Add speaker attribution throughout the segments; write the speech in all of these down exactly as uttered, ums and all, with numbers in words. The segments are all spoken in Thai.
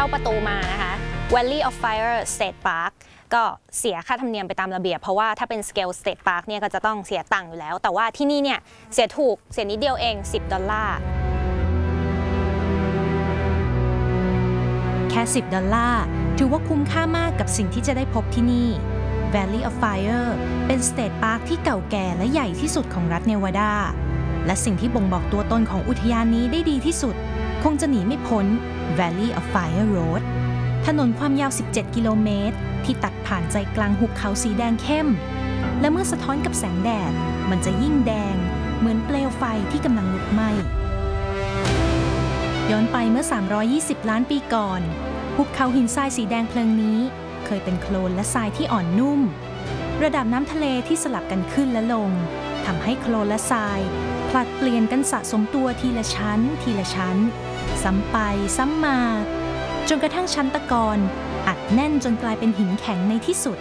Speaker 1: เข้าประตูมานะคะ Valley of Fire State Park ก็เสียค่าธรรมเนียมไปตามระเบียบเพราะว่าถ้าเป็น Scale State Park เนี่ยก็จะต้องเสียตังค์อยู่แล้วแต่ว่าที่นี่เนี่ยเสียถูกเสียนิดเดียวเองสิบดอลลาร์
Speaker 2: แค่สิบดอลลาร์ถือว่าคุ้มค่ามากกับสิ่งที่จะได้พบที่นี่ Valley of Fire เป็น State Park ที่เก่าแก่และใหญ่ที่สุดของรัฐเนวาดาและสิ่งที่บ่งบอกตัวตนของอุทยานนี้ได้ดีที่สุดคงจะหนีไม่พ้น Valley of Fire Road ถนนความยาวสิบเจ็ดกิโลเมตรที่ตัดผ่านใจกลางหุบเขาสีแดงเข้มและเมื่อสะท้อนกับแสงแดดมันจะยิ่งแดงเหมือนเปลวไฟที่กำลังลุกไหม้ย้อนไปเมื่อสามร้อยยี่สิบล้านปีก่อนหุบเขาหินทรายสีแดงเพลิงนี้เคยเป็นโคลนและทรายที่อ่อนนุ่มระดับน้ำทะเลที่สลับกันขึ้นและลงทำให้โคลนและทรายผลัดเปลี่ยนกันสะสมตัวทีละชั้นทีละชั้นซ้ำไปซ้ำมาจนกระทั่งชั้นตะกอนอัดแน่นจนกลายเป็นหินแข็งในที่สุด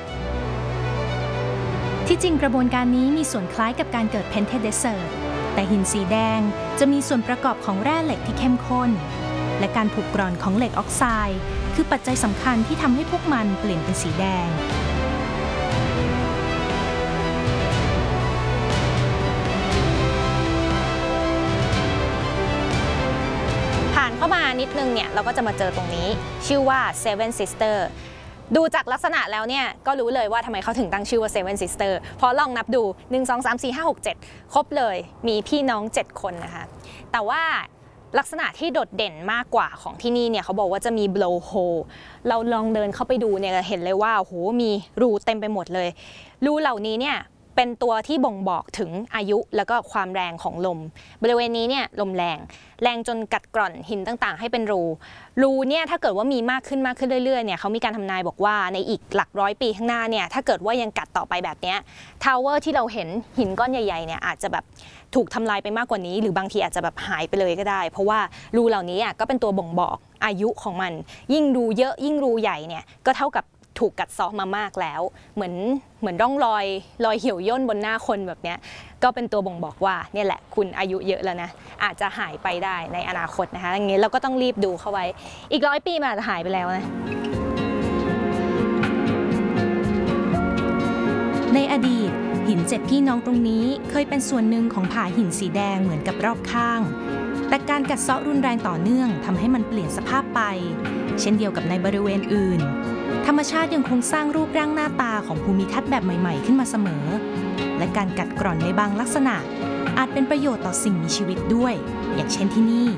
Speaker 2: ที่จริงกระบวนการนี้มีส่วนคล้ายกับการเกิดเพนเทเดเซอร์แต่หินสีแดงจะมีส่วนประกอบของแร่เหล็กที่เข้มข้นและการผุกร่อนของเหล็กออกไซด์คือปัจจัยสำคัญที่ทำให้พวกมันเปลี่ยนเป็นสีแดง
Speaker 1: ผ่านเข้ามานิดนึงเนี่ยเราก็จะมาเจอตรงนี้ชื่อว่า Seven Sister ดูจากลักษณะแล้วเนี่ยก็รู้เลยว่าทำไมเขาถึงตั้งชื่อว่า Seven Sister เพราะลองนับดูหนึ่ง สอง สาม สี่ ห้า หก เจ็ดครบเลยมีพี่น้องเจ็ดคนนะคะแต่ว่าลักษณะที่โดดเด่นมากกว่าของที่นี่เนี่ยเขาบอกว่าจะมี blow hole เราลองเดินเข้าไปดูเนี่ยเห็นเลยว่าโอ้โหมีรูเต็มไปหมดเลยรูเหล่านี้เนี่ยเป็นตัวที่บ่งบอกถึงอายุแล้วก็ความแรงของลมบริเวณนี้เนี่ยลมแรงแรงจนกัดกร่อนหินต่างๆให้เป็นรูรูเนี่ยถ้าเกิดว่ามีมากขึ้นมากขึ้นเรื่อยๆเนี่ยเขามีการทำนายบอกว่าในอีกหลักร้อยปีข้างหน้าเนี่ยถ้าเกิดว่ายังกัดต่อไปแบบนี้ทาวเวอร์ที่เราเห็นหินก้อนใหญ่ๆเนี่ยอาจจะแบบถูกทำลายไปมากกว่านี้หรือบางทีอาจจะแบบหายไปเลยก็ได้เพราะว่ารูเหล่านี้ก็เป็นตัวบ่งบอกอายุของมันยิ่งรูเยอะยิ่งรูใหญ่เนี่ยก็เท่ากับถูกกัดเซาะมามากแล้วเหมือนเหมือนร่องรอยรอยเหี่ยวย่นบนหน้าคนแบบนี้ก็เป็นตัวบ่งบอกว่าเนี่ยแหละคุณอายุเยอะแล้วนะอาจจะหายไปได้ในอนาคตนะคะอย่างนี้เราก็ต้องรีบดูเข้าไว้อีกร้อยปีมันอาจจะหายไปแล้วนะ
Speaker 2: ในอดีตหินเจ็ดพี่น้องตรงนี้เคยเป็นส่วนหนึ่งของผาหินสีแดงเหมือนกับรอบข้างแต่การกัดเซาะรุนแรงต่อเนื่องทำให้มันเปลี่ยนสภาพไปเช่นเดียวกับในบริเวณอื่นธรรมชาติยังคงสร้างรูปร่างหน้าตาของภูมิทัศน์แบบใหม่ๆขึ้นมาเสมอและการกัดกร่อนในบางลักษณะอาจเป็นประโยชน์ต่อสิ่งมีชีวิตด้วยอย่างเช่นที่นี่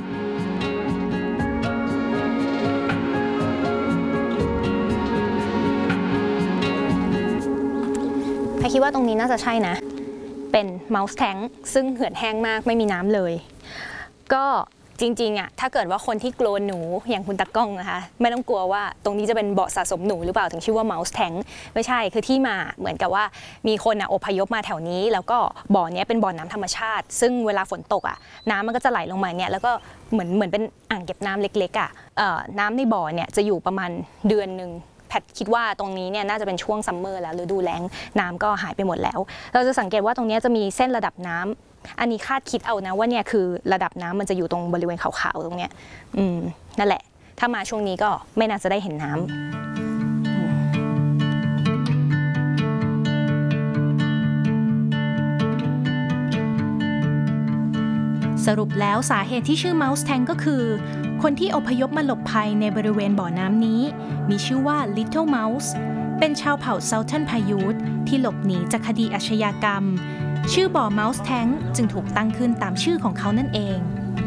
Speaker 1: แพรคิดว่าตรงนี้น่าจะใช่นะเป็นเมาส์แทงค์ซึ่งเหือดแห้งมากไม่มีน้ำเลยก็จริงๆอ่ะถ้าเกิดว่าคนที่กลัวหนูอย่างคุณตากล้องนะคะไม่ต้องกลัวว่าตรงนี้จะเป็นบ่อสะสมหนูหรือเปล่าถึงชื่อว่า Mouse Tank ไม่ใช่คือที่มาเหมือนกับว่ามีคนอ่ะอพยพมาแถวนี้แล้วก็บ่อนี้เป็นบ่อน้ำธรรมชาติซึ่งเวลาฝนตกอ่ะน้ำมันก็จะไหลลงมาเนี่ยแล้วก็เหมือนเหมือนเป็นอ่างเก็บน้ำเล็กๆอ่ะน้ำในบ่อเนี่ยจะอยู่ประมาณเดือนหนึ่งแพทคิดว่าตรงนี้เนี่ยน่าจะเป็นช่วงซัมเมอร์แล้วฤดูแล้งน้ำก็หายไปหมดแล้วเราจะสังเกตว่าตรงนี้จะมีเส้นระดับน้ำอันนี้คาดคิดเอานะว่าเนี่ยคือระดับน้ำมันจะอยู่ตรงบริเวณขาวๆตรงเนี้ยอืมนั่นแหละถ้ามาช่วงนี้ก็ไม่น่าจะได้เห็นน้
Speaker 2: ำสรุปแล้วสาเหตุที่ชื่อ Mouse Tank ก็คือคนที่อพยพมาหลบภัยในบริเวณบ่อน้ำนี้มีชื่อว่า Little Mouse เป็นชาวเผ่า Southern Paiute ที่หลบหนีจากคดีอาชญากรรมชื่อบ่อ Mouse Tank จึงถูกตั้งขึ้นตามชื่อของเขานั่นเอง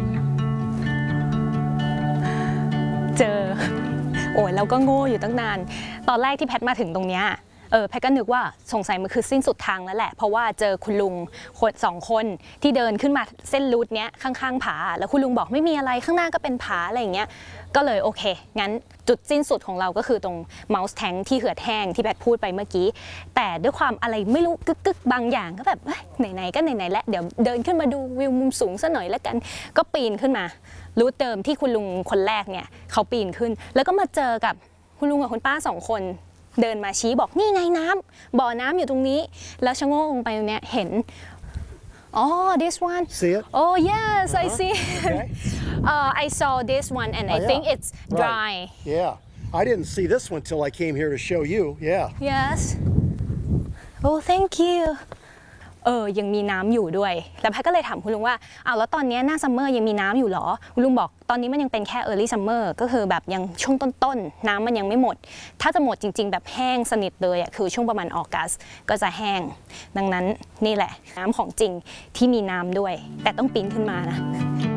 Speaker 1: เจอโอ้ยเราก็โง่อยู่ตั้งนานตอนแรกที่แพทมาถึงตรงเนี้ยเออแพทก็นึกว่าสงสัยมันคือสิ้นสุดทางแล้วแหละเพราะว่าเจอคุณลุงคนสองคนที่เดินขึ้นมาเส้นรูทเนี้ยข้างๆผาแล้วคุณลุงบอกไม่มีอะไรข้างหน้าก็เป็นผาอะไรอย่างเงี้ยก็เลยโอเคงั้นจุดสิ้นสุดของเราก็คือตรง Mouse Tank ที่เหือดแห้งที่แพทพูดไปเมื่อกี้แต่ด้วยความอะไรไม่รู้กึกๆบางอย่างก็แบบไหนๆก็ไหนๆแล้วเดี๋ยวเดินขึ้นมาดูวิวมุมสูงซะหน่อยแล้วกันก็ปีนขึ้นมารูทเดิมที่คุณลุงคนแรกเนี่ยเขาปีนขึ้นแล้วก็มาเจอกับคุณลุงกับคุณป้าสองคนเดินมาชี้บอกนี่ไงน้ำบ่อน้ำอยู่ตรงนี้แล้วชะโงกลงไปตรงเนี้ยเห็น Oh, this one.
Speaker 3: See it?
Speaker 1: Oh, yes, I see.
Speaker 3: Okay.
Speaker 1: uh, I saw this one, and I
Speaker 3: Oh, yeah.
Speaker 1: think it's dry.
Speaker 3: Right. Yeah. I didn't see this one till I came here to show you. Yeah.
Speaker 1: Yes. Oh, thank you. เออยังมีน้ำอยู่ด้วยแล้วแพทก็เลยถามคุณลุงว่าอ้าวแล้วตอนนี้หน้าซัมเมอร์ยังมีน้ำอยู่หรอคุณลุงบอกตอนนี้มันยังเป็นแค่ early summer ก็คือแบบยังช่วงต้นๆน้ำมันยังไม่หมดถ้าจะหมดจริงๆแบบแห้งสนิทเลยอ่ะคือช่วงประมาณออกัสก็จะแห้งดังนั้นนี่แหละน้ำของจริงที่มีน้ำด้วยแต่ต้องปีนขึ้นมานะ